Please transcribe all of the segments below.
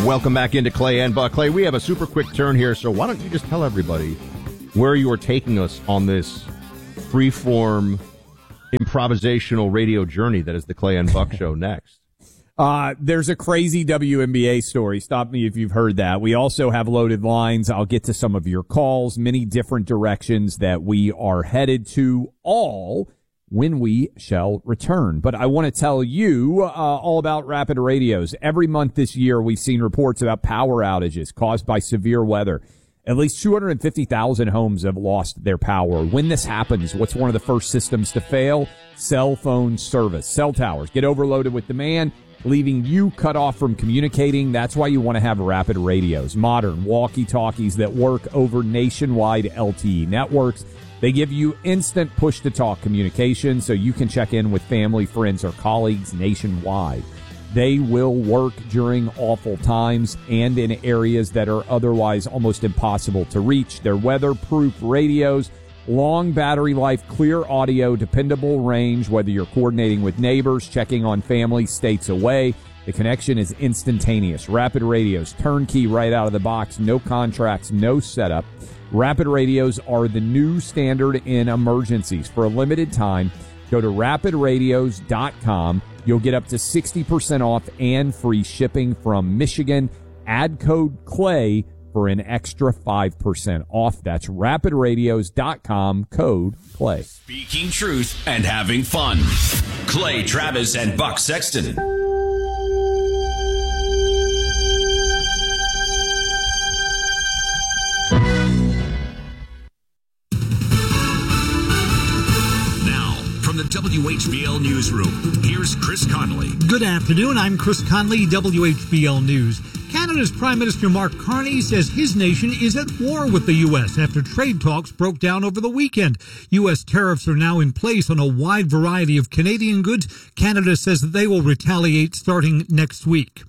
Welcome back into Clay and Buck. Clay, we have a super quick turn here, so why don't you just tell everybody where you are taking us on this freeform improvisational radio journey that is the Clay and Buck Show next. There's a crazy WNBA story. Stop me if you've heard that. We also have loaded lines. I'll get to some of your calls, many different directions that we are headed to, all when we shall return. But I want to tell you all about Rapid Radios. Every month this year, we've seen reports about power outages caused by severe weather. At least 250,000 homes have lost their power. When this happens, what's one of the first systems to fail? Cell phone service. Cell towers get overloaded with demand, leaving you cut off from communicating. That's why you want to have Rapid Radios, modern walkie-talkies that work over nationwide LTE networks. They give you instant push-to-talk communication so you can check in with family, friends, or colleagues nationwide. They will work during awful times and in areas that are otherwise almost impossible to reach. They're weatherproof radios, long battery life, clear audio, dependable range, whether you're coordinating with neighbors, checking on family states away. The connection is instantaneous. Rapid Radios, turnkey right out of the box, no contracts, no setup. Rapid Radios are the new standard in emergencies. For a limited time, go to rapidradios.com. You'll get up to 60% off and free shipping from Michigan. Add code CLAY for an extra 5% off. That's rapidradios.com, code CLAY. Speaking truth and having fun. Clay Travis and Buck Sexton. The WHBL Newsroom. Here's Chris Conley. Good afternoon. I'm Chris Conley, WHBL News. Canada's Prime Minister Mark Carney says his nation is at war with the U.S. after trade talks broke down over the weekend. U.S. tariffs are now in place on a wide variety of Canadian goods. Canada says that they will retaliate starting next week.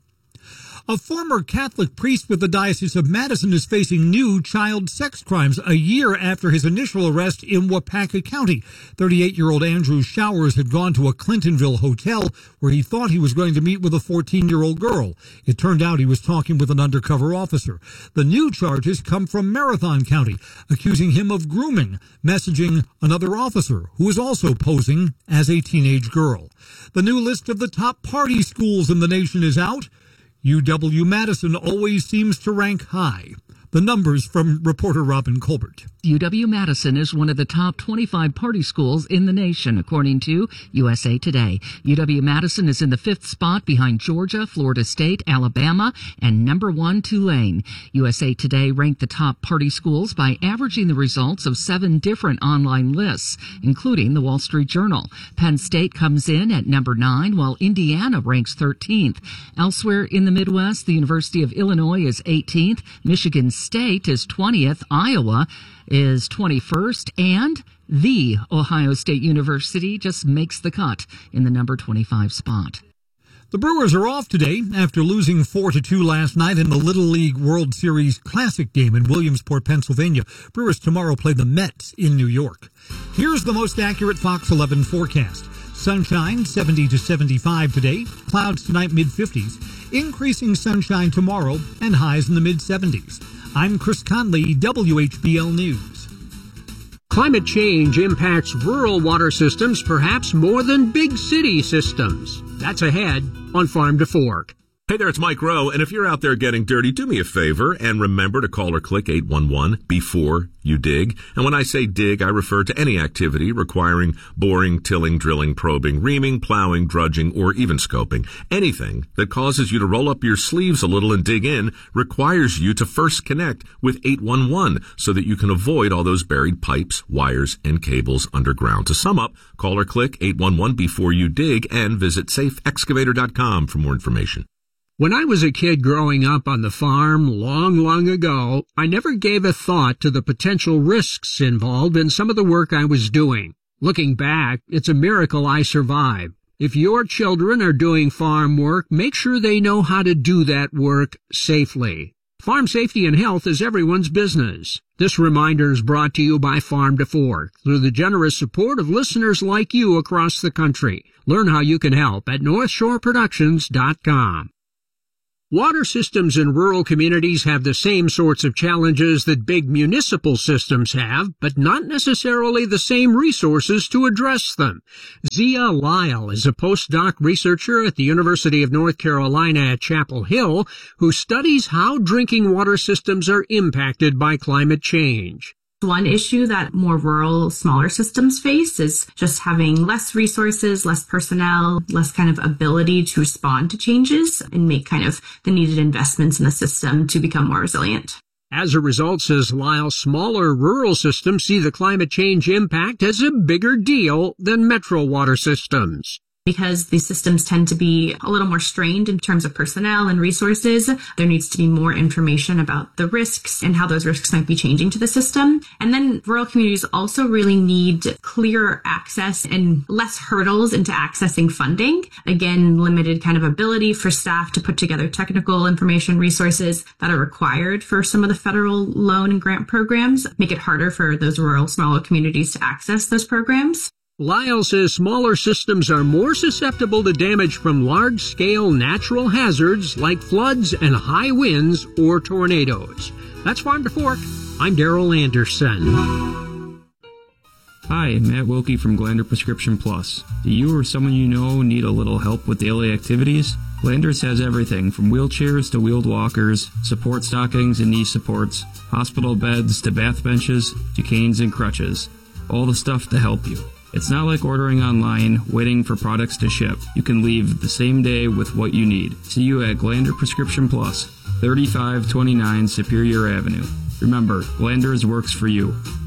A former Catholic priest with the Diocese of Madison is facing new child sex crimes a year after his initial arrest in Wapaka County. 38-year-old Andrew Showers had gone to a Clintonville hotel where he thought he was going to meet with a 14-year-old girl. It turned out he was talking with an undercover officer. The new charges come from Marathon County, accusing him of grooming, messaging another officer who was also posing as a teenage girl. The new list of the top party schools in the nation is out. UW-Madison always seems to rank high. The numbers from reporter Robin Colbert. UW-Madison is one of the top 25 party schools in the nation, according to USA Today. UW-Madison is in the 5th spot behind Georgia, Florida State, Alabama, and number 1 Tulane. USA Today ranked the top party schools by averaging the results of 7 different online lists, including the Wall Street Journal. Penn State comes in at number 9, while Indiana ranks 13th. Elsewhere in the Midwest, the University of Illinois is 18th, Michigan State is 20th, Iowa is 21st, and the Ohio State University just makes the cut in the number 25 spot. The Brewers are off today after losing 4-2 last night in the Little League World Series Classic game in Williamsport, Pennsylvania. Brewers tomorrow play the Mets in New York. Here's the most accurate Fox 11 forecast. Sunshine, 70 to 75 today. Clouds tonight, mid-50s. Increasing sunshine tomorrow and highs in the mid-70s. I'm Chris Conley, WHBL News. Climate change impacts rural water systems perhaps more than big city systems. That's ahead on Farm to Fork. Hey there, it's Mike Rowe, and if you're out there getting dirty, do me a favor and remember to call or click 811 before you dig. And when I say dig, I refer to any activity requiring boring, tilling, drilling, probing, reaming, plowing, drudging, or even scoping. Anything that causes you to roll up your sleeves a little and dig in requires you to first connect with 811 so that you can avoid all those buried pipes, wires, and cables underground. To sum up, call or click 811 before you dig and visit safeexcavator.com for more information. When I was a kid growing up on the farm long ago, I never gave a thought to the potential risks involved in some of the work I was doing. Looking back, it's a miracle I survived. If your children are doing farm work, make sure they know how to do that work safely. Farm safety and health is everyone's business. This reminder is brought to you by Farm to Fork through the generous support of listeners like you across the country. Learn how you can help at NorthshoreProductions.com. Water systems in rural communities have the same sorts of challenges that big municipal systems have, but not necessarily the same resources to address them. Zia Lyle is a postdoc researcher at the University of North Carolina at Chapel Hill who studies how drinking water systems are impacted by climate change. One issue that more rural, smaller systems face is just having less resources, less personnel, less kind of ability to respond to changes and make kind of the needed investments in the system to become more resilient. As a result, says Lyle, smaller rural systems see the climate change impact as a bigger deal than metro water systems. Because these systems tend to be a little more strained in terms of personnel and resources, there needs to be more information about the risks and how those risks might be changing to the system. And then rural communities also really need clearer access and less hurdles into accessing funding. Again, limited kind of ability for staff to put together technical information resources that are required for some of the federal loan and grant programs make it harder for those rural, smaller communities to access those programs. Lyle says smaller systems are more susceptible to damage from large-scale natural hazards like floods and high winds or tornadoes. That's Farm to Fork. I'm Darrell Anderson. Hi, Matt Wilkie from Glander Prescription Plus. Do you or someone you know need a little help with daily activities? Glanders has everything from wheelchairs to wheeled walkers, support stockings and knee supports, hospital beds to bath benches to canes and crutches. All the stuff to help you. It's not like ordering online, waiting for products to ship. You can leave the same day with what you need. See you at Glander Prescription Plus, 3529 Superior Avenue. Remember, Glanders works for you.